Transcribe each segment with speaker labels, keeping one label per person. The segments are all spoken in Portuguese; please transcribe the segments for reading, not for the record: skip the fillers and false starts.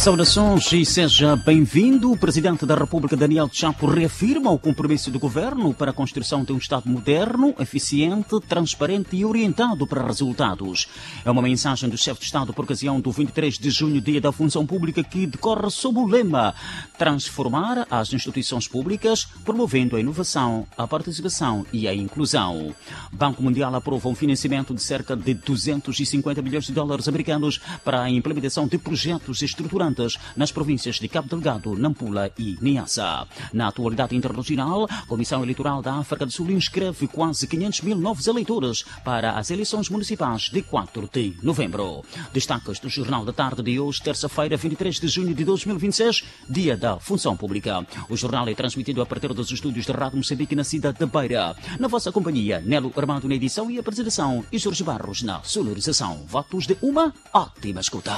Speaker 1: Saudações e seja bem-vindo. O Presidente da República, Daniel Chapo, reafirma o compromisso do Governo para a construção de um Estado moderno, eficiente, transparente e orientado para resultados. É uma mensagem do chefe de Estado por ocasião do 23 de junho, Dia da Função Pública, que decorre sob o lema Transformar as instituições públicas, promovendo a inovação, a participação e a inclusão. O Banco Mundial aprova um financiamento de cerca de 250 milhões de dólares americanos para a implementação de projetos estruturantes nas províncias de Cabo Delgado, Nampula e Niassa. Na atualidade internacional, a Comissão Eleitoral da África do Sul inscreve quase 500 mil novos eleitores para as eleições municipais de 4 de novembro. Destaques do Jornal da Tarde de hoje, terça-feira, 23 de junho de 2026, Dia da Função Pública. O jornal é transmitido a partir dos estúdios da Rádio Moçambique na cidade de Beira. Na vossa companhia, Nelo Armando na edição e apresentação e Jorge Barros na sonorização. Votos de uma ótima escuta.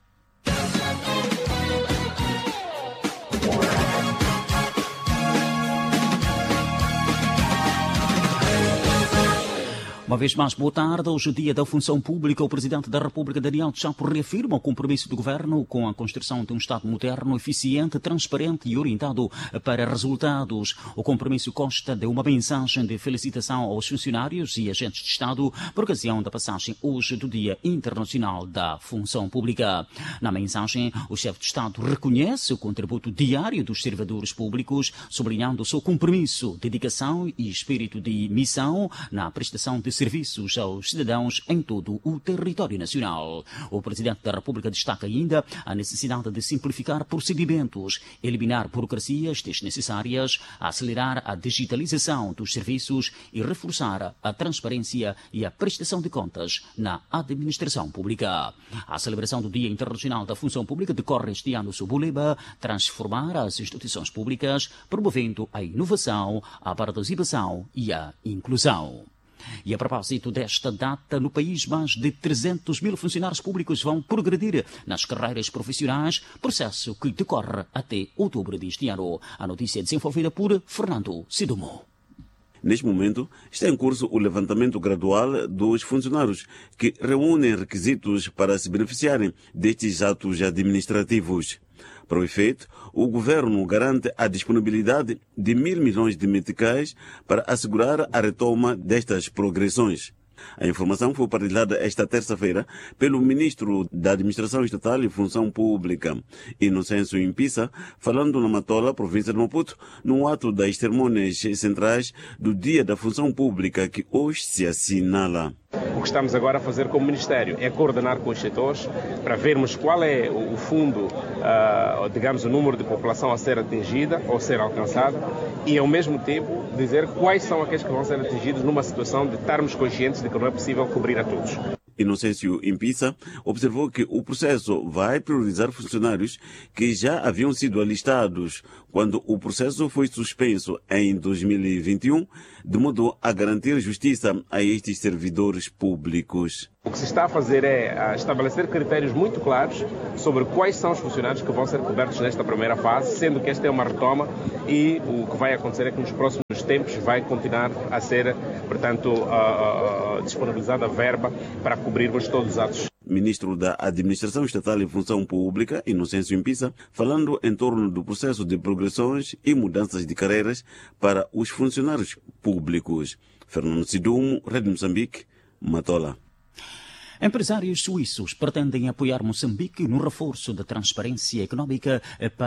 Speaker 1: Uma vez mais, boa tarde. Hoje, Dia da Função Pública, o Presidente da República, Daniel Chapo, reafirma o compromisso do Governo com a construção de um Estado moderno, eficiente, transparente e orientado para resultados. O compromisso consta de uma mensagem de felicitação aos funcionários e agentes de Estado por ocasião da passagem hoje do Dia Internacional da Função Pública. Na mensagem, o chefe de Estado reconhece o contributo diário dos servidores públicos, sublinhando o seu compromisso, dedicação e espírito de missão na prestação de serviços aos cidadãos em todo o território nacional. O Presidente da República destaca ainda a necessidade de simplificar procedimentos, eliminar burocracias desnecessárias, acelerar a digitalização dos serviços e reforçar a transparência e a prestação de contas na administração pública. A celebração do Dia Internacional da Função Pública decorre este ano sob o lema Transformar as instituições públicas, promovendo a inovação, a participação e a inclusão. E a propósito desta data, no país, mais de 300 mil funcionários públicos vão progredir nas carreiras profissionais, processo que decorre até outubro deste ano. A notícia é desenvolvida por Fernando Sidumo.
Speaker 2: Neste momento, está em curso o levantamento gradual dos funcionários que reúnem requisitos para se beneficiarem destes atos administrativos. Para o efeito, o Governo garante a disponibilidade de 1.000 milhões de meticais para assegurar a retoma destas progressões. A informação foi partilhada esta terça-feira pelo Ministro da Administração Estatal e Função Pública, Inocêncio Impisa, falando na Matola, província de Maputo, num ato das cerimônias centrais do Dia da Função Pública, que hoje se assinala.
Speaker 3: O que estamos agora a fazer como Ministério é coordenar com os setores para vermos qual é o fundo, digamos, o número de população a ser atingida ou ser alcançada e, ao mesmo tempo, dizer quais são aqueles que vão ser atingidos numa situação de estarmos conscientes de que não é possível cobrir a todos.
Speaker 2: Inocêncio Impisa observou que o processo vai priorizar funcionários que já haviam sido alistados quando o processo foi suspenso em 2021, de modo a garantir justiça a estes servidores públicos.
Speaker 3: O que se está a fazer é estabelecer critérios muito claros sobre quais são os funcionários que vão ser cobertos nesta primeira fase, sendo que esta é uma retoma e o que vai acontecer é que nos próximos tempos vai continuar a ser, portanto, disponibilizada verba para cobrirmos todos os atos.
Speaker 2: Ministro da Administração Estatal e Função Pública, Inocêncio Impisa, falando em torno do processo de progressões e mudanças de carreiras para os funcionários públicos. Fernando Sidumo, Rede Moçambique, Matola.
Speaker 1: Empresários suíços pretendem apoiar Moçambique no reforço da transparência económica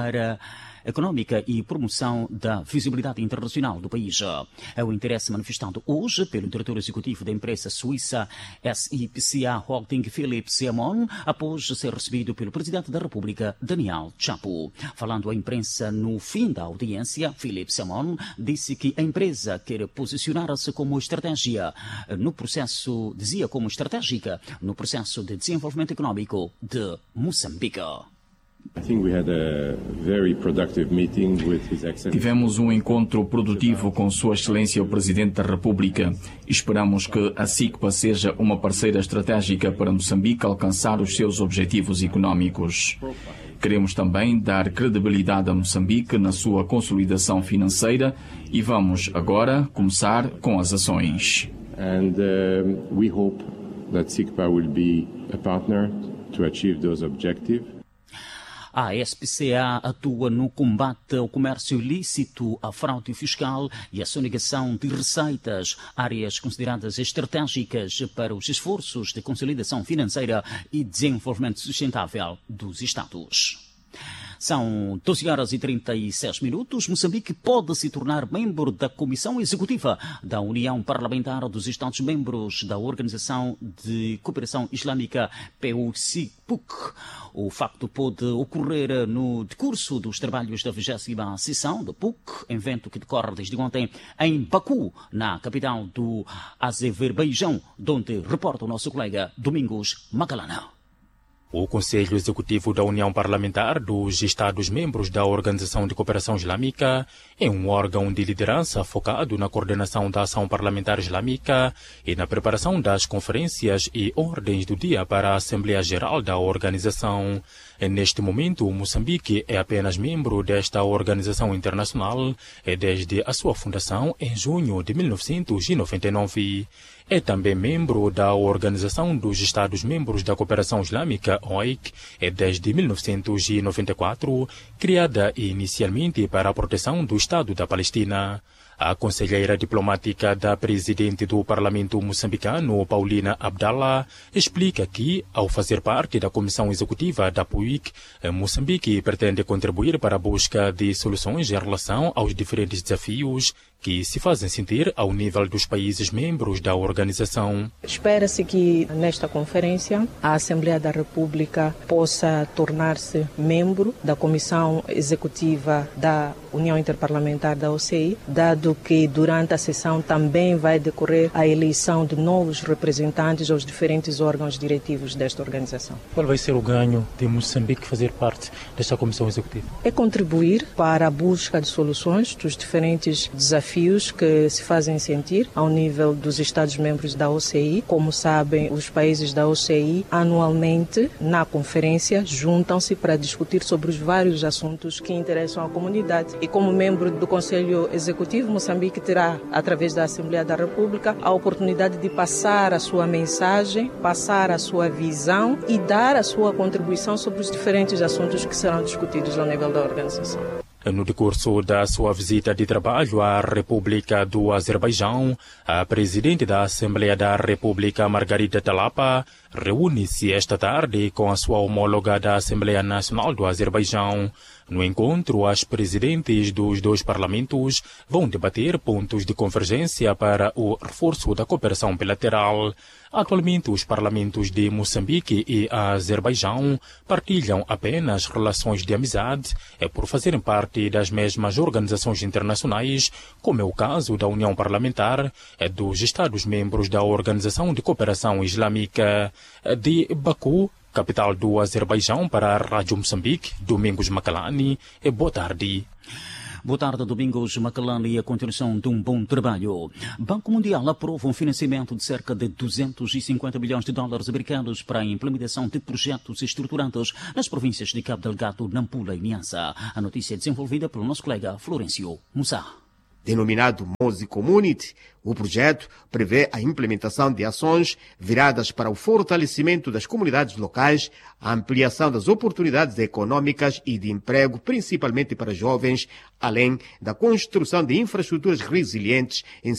Speaker 1: e promoção da visibilidade internacional do país. É o interesse manifestado hoje pelo diretor executivo da empresa suíça SIPCA Holding, Philippe Siamon, após ser recebido pelo Presidente da República, Daniel Chapo. Falando à imprensa no fim da audiência, Philippe Siamon disse que a empresa quer posicionar-se como estratégica no processo de desenvolvimento económico de Moçambique.
Speaker 4: Tivemos um encontro produtivo com Sua Excelência o Presidente da República. Esperamos que a SICPA seja uma parceira estratégica para Moçambique alcançar os seus objetivos económicos. Queremos também dar credibilidade a Moçambique na sua consolidação financeira e vamos agora começar com as ações.
Speaker 5: We hope that SICPA will be a partner to achieve those objectives.
Speaker 1: A SPCA atua no combate ao comércio ilícito, à fraude fiscal e à sonegação de receitas, áreas consideradas estratégicas para os esforços de consolidação financeira e desenvolvimento sustentável dos Estados. São 12h36. Moçambique pode se tornar membro da Comissão Executiva da União Parlamentar dos Estados-membros da Organização de Cooperação Islâmica PUC. O facto pode ocorrer no decurso dos trabalhos da 20ª sessão da PUC, evento que decorre desde ontem em Baku, na capital do Azerbaijão, onde reporta o nosso colega Domingos Macalana.
Speaker 6: O Conselho Executivo da União Parlamentar dos Estados-membros da Organização de Cooperação Islâmica é um órgão de liderança focado na coordenação da ação parlamentar islâmica e na preparação das conferências e ordens do dia para a Assembleia Geral da organização. Neste momento, Moçambique é apenas membro desta organização internacional desde a sua fundação em junho de 1999. É também membro da Organização dos Estados-membros da Cooperação Islâmica, OIC, desde 1994, criada inicialmente para a proteção do Estado da Palestina. A conselheira diplomática da presidente do Parlamento moçambicano, Paulina Abdallah, explica que, ao fazer parte da Comissão Executiva da PUC, Moçambique pretende contribuir para a busca de soluções em relação aos diferentes desafios que se fazem sentir ao nível dos países membros da organização.
Speaker 7: Espera-se que, nesta conferência, a Assembleia da República possa tornar-se membro da Comissão Executiva da União Interparlamentar da OCI, dado que durante a sessão também vai decorrer a eleição de novos representantes aos diferentes órgãos diretivos desta organização.
Speaker 8: Qual vai ser o ganho de Moçambique fazer parte desta Comissão Executiva?
Speaker 7: É contribuir para a busca de soluções dos diferentes desafios que se fazem sentir ao nível dos Estados-membros da OCI. Como sabem, os países da OCI anualmente, na conferência, juntam-se para discutir sobre os vários assuntos que interessam à comunidade. E como membro do Conselho Executivo, Moçambique terá, através da Assembleia da República, a oportunidade de passar a sua mensagem, passar a sua visão e dar a sua contribuição sobre os diferentes assuntos que serão discutidos ao nível da organização.
Speaker 6: No decurso da sua visita de trabalho à República do Azerbaijão, a presidente da Assembleia da República, Margarida Talapa, reúne-se esta tarde com a sua homóloga da Assembleia Nacional do Azerbaijão. No encontro, as presidentes dos dois parlamentos vão debater pontos de convergência para o reforço da cooperação bilateral. Atualmente, os parlamentos de Moçambique e Azerbaijão partilham apenas relações de amizade por fazerem parte das mesmas organizações internacionais, como é o caso da União Parlamentar dos Estados-membros da Organização de Cooperação Islâmica. De Baku, capital do Azerbaijão, para a Rádio Moçambique, Domingos Macalani. Boa tarde.
Speaker 1: Boa tarde, Domingos Macalani, e a continuação de um bom trabalho. Banco Mundial aprova um financiamento de cerca de 250 bilhões de dólares americanos para a implementação de projetos estruturantes nas províncias de Cabo Delgado, Nampula e Niassa. A notícia é desenvolvida pelo nosso colega Florencio Musa.
Speaker 9: Denominado Mose Community, o projeto prevê a implementação de ações viradas para o fortalecimento das comunidades locais, a ampliação das oportunidades econômicas e de emprego, principalmente para jovens, além da construção de infraestruturas resilientes em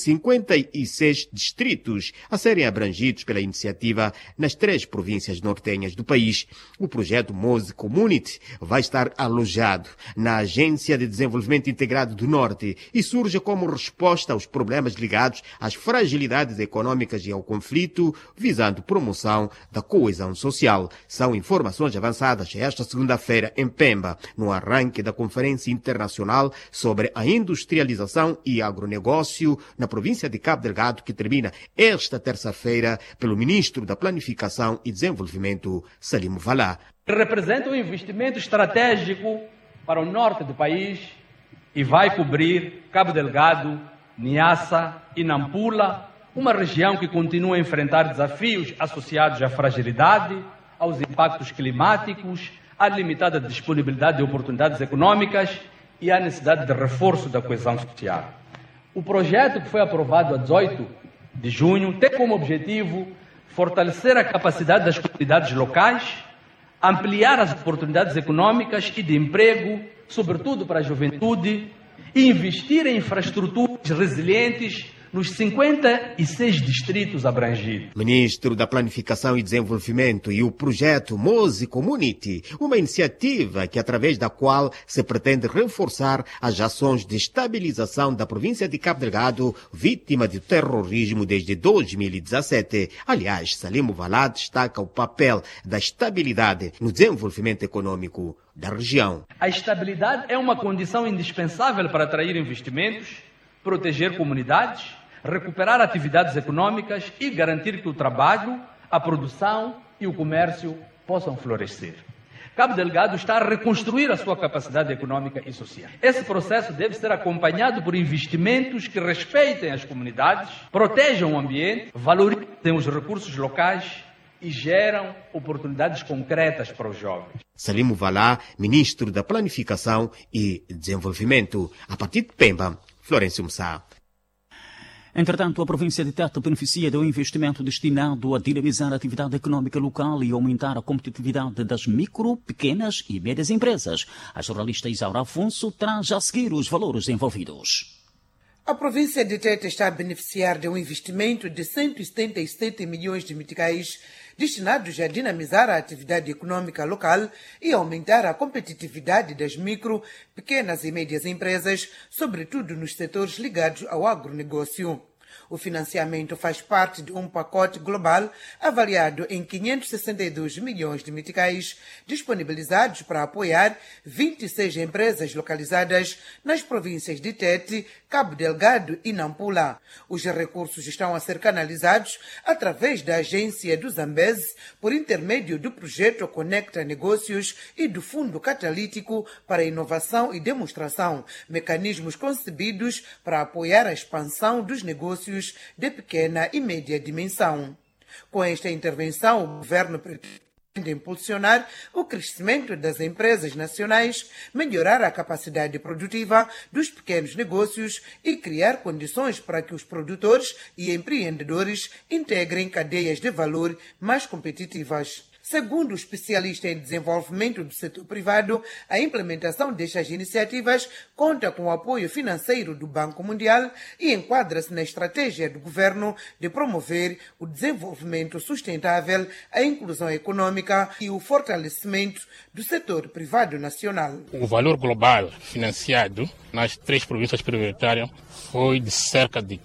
Speaker 9: 56 distritos a serem abrangidos pela iniciativa nas 3 províncias nortenhas do país. O projeto Mose Community vai estar alojado na Agência de Desenvolvimento Integrado do Norte e surge como resposta aos problemas ligados às fragilidades econômicas e ao conflito, visando promoção da coesão social. São informações avançadas esta segunda-feira em Pemba, no arranque da Conferência Internacional sobre a Industrialização e Agronegócio na província de Cabo Delgado, que termina esta terça-feira pelo Ministro da Planificação e Desenvolvimento, Salim Valá.
Speaker 10: Representa um investimento estratégico para o norte do país e vai cobrir Cabo Delgado, Niassa e Nampula, uma região que continua a enfrentar desafios associados à fragilidade, aos impactos climáticos, à limitada disponibilidade de oportunidades econômicas e à necessidade de reforço da coesão social. O projeto, que foi aprovado a 18 de junho, tem como objetivo fortalecer a capacidade das comunidades locais, ampliar as oportunidades econômicas e de emprego, sobretudo para a juventude, e investir em infraestruturas resilientes nos 56 distritos abrangidos.
Speaker 9: Ministro da Planificação e Desenvolvimento e o projeto Mozi Community, uma iniciativa através da qual se pretende reforçar as ações de estabilização da província de Cabo Delgado, vítima de terrorismo desde 2017. Aliás, Salim Muvala destaca o papel da estabilidade no desenvolvimento econômico da região.
Speaker 10: A estabilidade é uma condição indispensável para atrair investimentos, proteger comunidades, recuperar atividades econômicas e garantir que o trabalho, a produção e o comércio possam florescer. Cabo Delgado está a reconstruir a sua capacidade econômica e social. Esse processo deve ser acompanhado por investimentos que respeitem as comunidades, protejam o ambiente, valorizem os recursos locais e geram oportunidades concretas para os jovens.
Speaker 9: Salim Muvala, Ministro da Planificação e Desenvolvimento. A partir de Pemba, Florencio Mussá.
Speaker 1: Entretanto, a província de Tete beneficia de um investimento destinado a dinamizar a atividade econômica local e aumentar a competitividade das micro, pequenas e médias empresas. A jornalista Isaura Afonso traz a seguir os valores envolvidos.
Speaker 11: A província de Tete está a beneficiar de um investimento de 177 milhões de meticais destinados a dinamizar a atividade econômica local e aumentar a competitividade das micro, pequenas e médias empresas, sobretudo nos setores ligados ao agronegócio. O financiamento faz parte de um pacote global avaliado em 562 milhões de meticais, disponibilizados para apoiar 26 empresas localizadas nas províncias de Tete, Cabo Delgado e Nampula. Os recursos estão a ser canalizados através da agência do Zambeze, por intermédio do projeto Conecta Negócios e do Fundo Catalítico para Inovação e Demonstração, mecanismos concebidos para apoiar a expansão dos negócios de pequena e média dimensão. Com esta intervenção, o governo pretende impulsionar o crescimento das empresas nacionais, melhorar a capacidade produtiva dos pequenos negócios e criar condições para que os produtores e empreendedores integrem cadeias de valor mais competitivas. Segundo o especialista em desenvolvimento do setor privado, a implementação destas iniciativas conta com o apoio financeiro do Banco Mundial e enquadra-se na estratégia do governo de promover o desenvolvimento sustentável, a inclusão econômica e o fortalecimento do setor privado nacional.
Speaker 12: O valor global financiado nas 3 províncias prioritárias foi de cerca de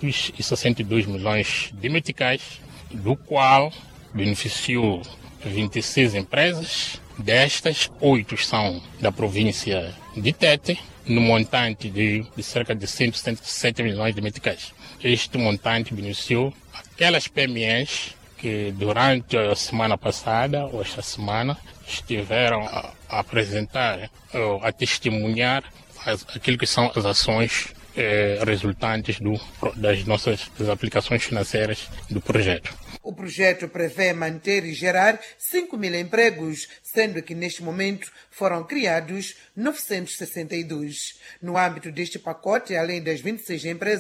Speaker 12: 562 milhões de meticais, do qual beneficiou 26 empresas, destas 8 são da província de Tete, no montante de cerca de 177 milhões de meticais. Este montante beneficiou aquelas PMEs que durante a semana passada ou esta semana estiveram a apresentar, a testemunhar aquilo que são as ações resultantes das aplicações financeiras do projeto.
Speaker 11: O projeto prevê manter e gerar 5.000 empregos, sendo que neste momento foram criados 962. No âmbito deste pacote, além das 26 empresas